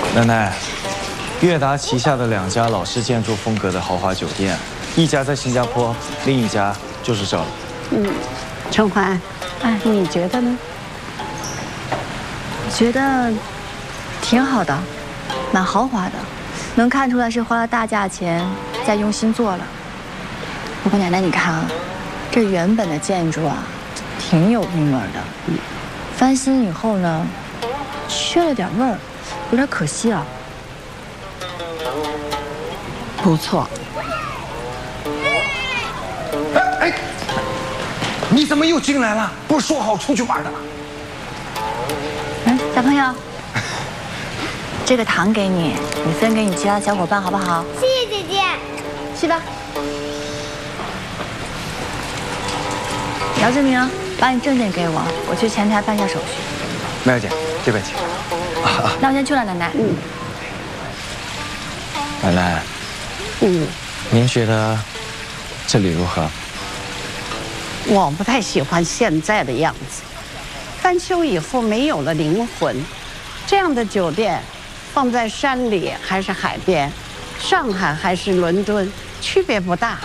奶奶，悦达旗下的2家老式建筑风格的豪华酒店，一家在新加坡，另一家就是这儿。 陈欢，你觉得呢？ 觉得挺好的，蛮豪华的，能看出来是花了大价钱在用心做了。不过奶奶，你看啊，这原本的建筑啊，挺有韵味的。翻新以后呢，缺了点味儿，有点可惜啊。 不错。 哎，你怎么又进来了？不是说好出去玩的吗？ 小朋友，这个糖给你，你分给你其他的小伙伴好不好？ 谢谢姐姐。 去吧。姚志明，把你证件给我，我去前台办下手续。 麦小姐，这边请。 那我先去了，奶奶。 奶奶，您觉得这里如何？ 我不太喜欢现在的样子，翻修以后没有了灵魂。这样的酒店，放在山里还是海边，上海还是伦敦，区别不大。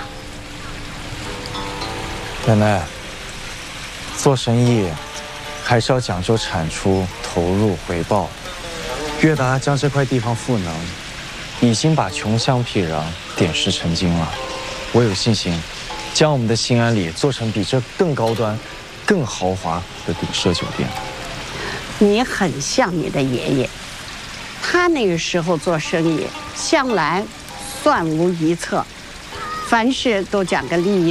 奶奶，做生意还是要讲究产出、投入、回报。悦达将这块地方赋能，已经把穷乡僻壤点石成金了。我有信心，将我们的新安里做成比这更高端、更豪华的顶奢酒店。 你很像你的爷爷，他那个时候做生意向来算无一策，凡事都讲个利益。